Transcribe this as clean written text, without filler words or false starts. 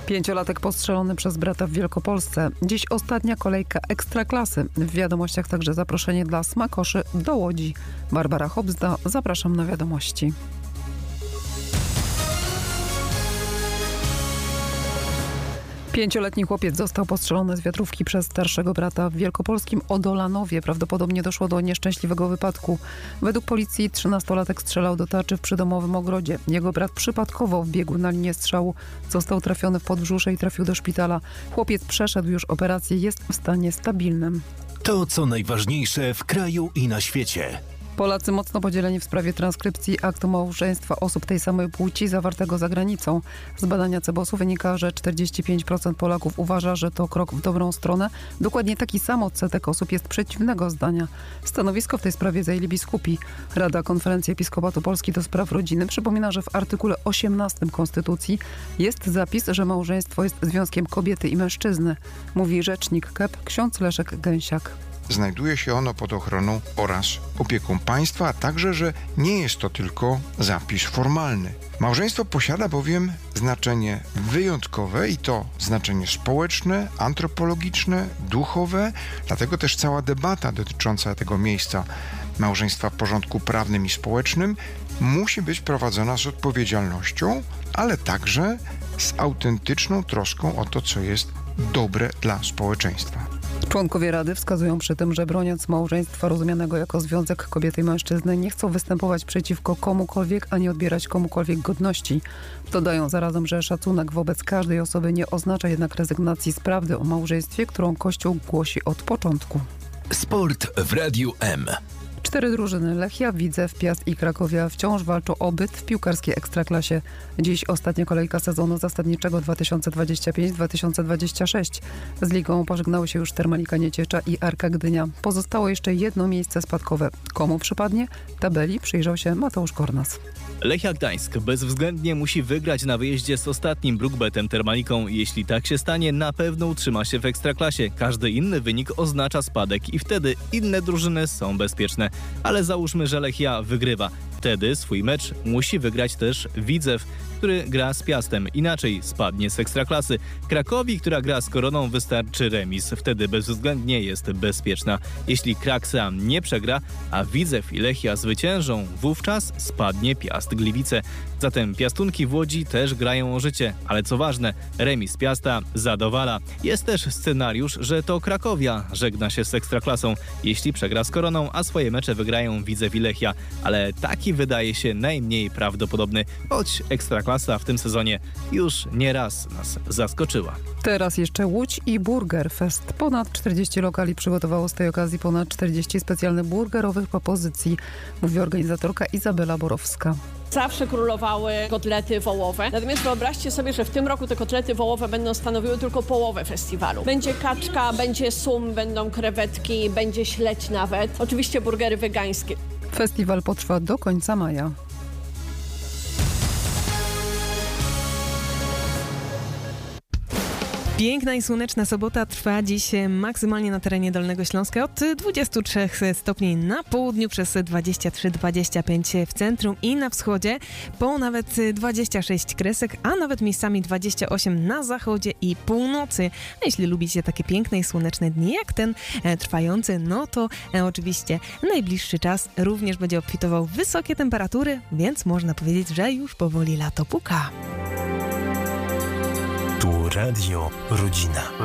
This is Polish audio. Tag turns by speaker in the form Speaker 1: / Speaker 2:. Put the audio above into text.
Speaker 1: Pięciolatek postrzelony przez brata w Wielkopolsce. Dziś ostatnia kolejka Ekstraklasy. W wiadomościach także zaproszenie dla smakoszy do Łodzi. Barbara Hobzda, zapraszam na wiadomości. Pięcioletni chłopiec został postrzelony z wiatrówki przez starszego brata w wielkopolskim Odolanowie. Prawdopodobnie doszło do nieszczęśliwego wypadku. Według policji 13-latek strzelał do tarczy w przydomowym ogrodzie. Jego brat przypadkowo wbiegł na linię strzału. Został trafiony w podbrzusze i trafił do szpitala. Chłopiec przeszedł już operację, jest w stanie stabilnym.
Speaker 2: To, co najważniejsze w kraju i na świecie.
Speaker 1: Polacy mocno podzieleni w sprawie transkrypcji aktu małżeństwa osób tej samej płci zawartego za granicą. Z badania CBOS-u wynika, że 45% Polaków uważa, że to krok w dobrą stronę. Dokładnie taki sam odsetek osób jest przeciwnego zdania. Stanowisko w tej sprawie zajęli biskupi. Rada Konferencji Episkopatu Polski do Spraw Rodziny przypomina, że w artykule 18 Konstytucji jest zapis, że małżeństwo jest związkiem kobiety i mężczyzny. Mówi rzecznik KEP ksiądz Leszek Gęsiak.
Speaker 3: Znajduje się ono pod ochroną oraz opieką państwa, a także, że nie jest to tylko zapis formalny. Małżeństwo posiada bowiem znaczenie wyjątkowe i to znaczenie społeczne, antropologiczne, duchowe, dlatego też cała debata dotycząca tego miejsca małżeństwa w porządku prawnym i społecznym musi być prowadzona z odpowiedzialnością, ale także z autentyczną troską o to, co jest dobre dla społeczeństwa.
Speaker 1: Członkowie Rady wskazują przy tym, że broniąc małżeństwa rozumianego jako związek kobiety i mężczyzny, nie chcą występować przeciwko komukolwiek, ani odbierać komukolwiek godności. Dodają zarazem, że szacunek wobec każdej osoby nie oznacza jednak rezygnacji z prawdy o małżeństwie, którą Kościół głosi od początku.
Speaker 2: Sport w Radiu M.
Speaker 1: 4 drużyny Lechia, Widzew, Piast i Krakowia wciąż walczą o byt w piłkarskiej Ekstraklasie. Dziś ostatnia kolejka sezonu zasadniczego 2025-2026. Z ligą pożegnały się już Termalika Nieciecza i Arka Gdynia. Pozostało jeszcze jedno miejsce spadkowe. Komu przypadnie? Tabeli przyjrzał się Mateusz Kornas.
Speaker 4: Lechia Gdańsk bezwzględnie musi wygrać na wyjeździe z ostatnim Brukbetem Termaliką. Jeśli tak się stanie, na pewno utrzyma się w Ekstraklasie. Każdy inny wynik oznacza spadek i wtedy inne drużyny są bezpieczne. Ale załóżmy, że Lechia wygrywa. Wtedy swój mecz musi wygrać też Widzew, który gra z Piastem. Inaczej spadnie z Ekstraklasy. Krakowi, która gra z Koroną, wystarczy remis. Wtedy bezwzględnie jest bezpieczna. Jeśli Kraksa nie przegra, a Widzew i Lechia zwyciężą, wówczas spadnie Piast Gliwice. Zatem Piastunki w Łodzi też grają o życie. Ale co ważne, remis Piasta zadowala. Jest też scenariusz, że to Krakowia żegna się z Ekstraklasą, jeśli przegra z Koroną, a swoje mecze wygrają Widzew i Lechia. Ale taki wydaje się najmniej prawdopodobny, choć Ekstraklasa w tym sezonie już nieraz nas zaskoczyła.
Speaker 1: Teraz jeszcze Łódź i Burger Fest. Ponad 40 lokali przygotowało z tej okazji ponad 40 specjalnych burgerowych propozycji, mówi organizatorka Izabela Borowska.
Speaker 5: Zawsze królowały kotlety wołowe. Natomiast wyobraźcie sobie, że w tym roku te kotlety wołowe będą stanowiły tylko połowę festiwalu. Będzie kaczka, będzie sum, będą krewetki, będzie śledź nawet. Oczywiście burgery wegańskie.
Speaker 1: Festiwal potrwa do końca maja.
Speaker 6: Piękna i słoneczna sobota trwa dziś maksymalnie na terenie Dolnego Śląska od 23 stopni na południu przez 23-25 w centrum i na wschodzie, po nawet 26 kresek, a nawet miejscami 28 na zachodzie i północy. A jeśli lubicie takie piękne i słoneczne dni jak ten trwający, no to oczywiście najbliższy czas również będzie obfitował w wysokie temperatury, więc można powiedzieć, że już powoli lato puka.
Speaker 2: Tu Radio Rodzina.